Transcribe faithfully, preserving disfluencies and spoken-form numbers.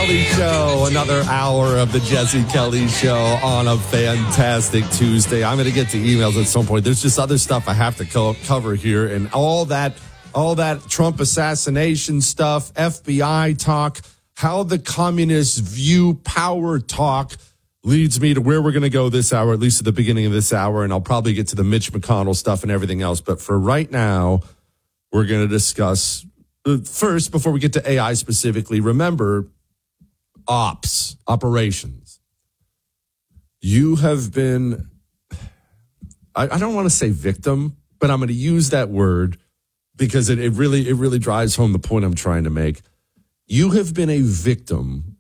Kelly Show. Another hour of the Jesse Kelly Show on a fantastic Tuesday. I'm going to get to emails at some point. There's just other stuff I have to co- cover here, and all that, all that Trump assassination stuff, F B I talk, how the communists view power talk leads me to where we're going to go this hour, at least at the beginning of this hour, and I'll probably get to the Mitch McConnell stuff and everything else. But for right now, we're going to discuss, first, before we get to A I specifically, remember, ops, operations. You have been, I, I don't want to say victim, but I'm going to use that word because it, it really it really drives home the point I'm trying to make. You have been a victim